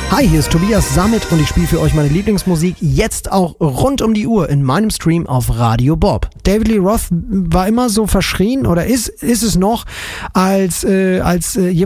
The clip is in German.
Hi, hier ist Tobias Sammet und ich spiele für euch meine Lieblingsmusik jetzt auch rund um die Uhr in meinem Stream auf Radio Bob. David Lee Roth war immer so verschrien oder ist es noch als jemand,